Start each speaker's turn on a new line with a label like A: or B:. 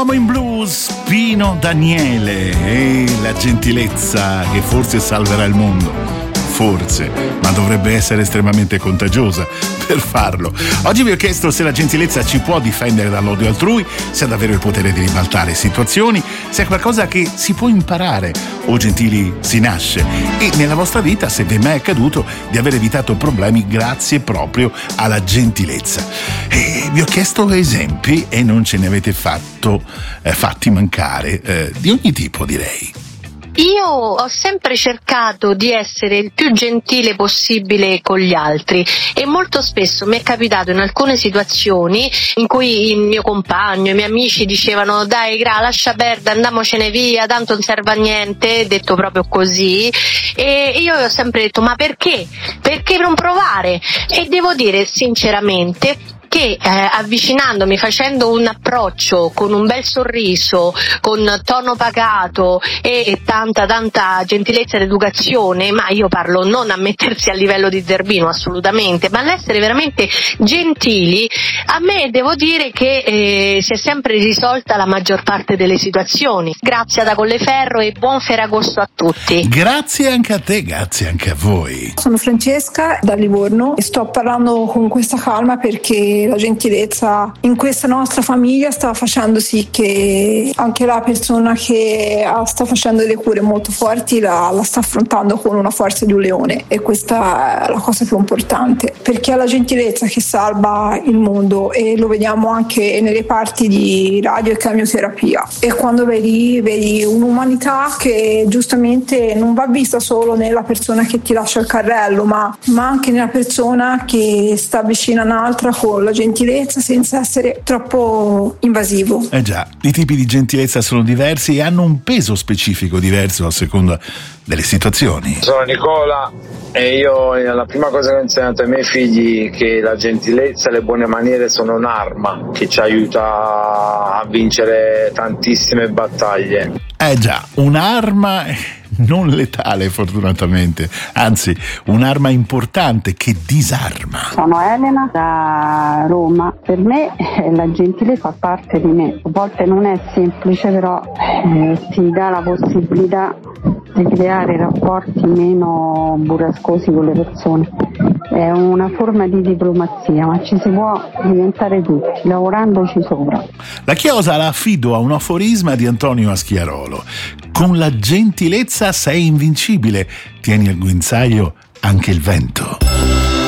A: L'uomo in blues, Pino Daniele, e la gentilezza che forse salverà il mondo. Forse, ma dovrebbe essere estremamente contagiosa per farlo. Oggi vi ho chiesto se la gentilezza ci può difendere dall'odio altrui, se ha davvero il potere di ribaltare situazioni, se è qualcosa che si può imparare o gentili si nasce, e nella vostra vita se vi è mai accaduto di aver evitato problemi grazie proprio alla gentilezza. E vi ho chiesto esempi e non ce ne avete fatti mancare, di ogni tipo, direi.
B: Io ho sempre cercato di essere il più gentile possibile con gli altri e molto spesso mi è capitato in alcune situazioni in cui il mio compagno, i miei amici dicevano dai lascia perdere, andiamocene via, tanto non serve a niente, detto proprio così, e io ho sempre detto ma perché? Perché non provare? E devo dire sinceramente che avvicinandomi, facendo un approccio con un bel sorriso, con tono pacato e tanta gentilezza ed educazione, ma io parlo non a mettersi a livello di Zerbino assolutamente, ma all'essere veramente gentili, a me devo dire che si è sempre risolta la maggior parte delle situazioni. Grazie ad Colleferro e buon Ferragosto a tutti.
A: Grazie anche a te, grazie anche a voi.
C: Sono Francesca da Livorno e sto parlando con questa calma perché la gentilezza in questa nostra famiglia sta facendo sì che anche la persona che sta facendo delle cure molto forti la sta affrontando con una forza di un leone, e questa è la cosa più importante, perché è la gentilezza che salva il mondo, e lo vediamo anche nelle parti di radio e chemioterapia. E quando vedi un'umanità che giustamente non va vista solo nella persona che ti lascia il carrello, ma anche nella persona che sta vicino a un'altra con la gentilezza senza essere troppo invasivo.
A: Già, i tipi di gentilezza sono diversi e hanno un peso specifico diverso a seconda delle situazioni.
D: Sono Nicola e io la prima cosa che ho insegnato ai miei figli è che la gentilezza e le buone maniere sono un'arma che ci aiuta a vincere tantissime battaglie.
A: Già, un'arma non letale fortunatamente, anzi un'arma importante che disarma.
E: Sono Elena da Roma. Per me la gentilezza fa parte di me. A volte non è semplice, però ti dà la possibilità di creare rapporti meno burrascosi con le persone. È una forma di diplomazia, ma ci si può diventare tutti, lavorandoci sopra.
A: La chiosa la affido a un aforisma di Antonio Aschiarolo: con la gentilezza sei invincibile, tieni al guinzaglio anche il vento.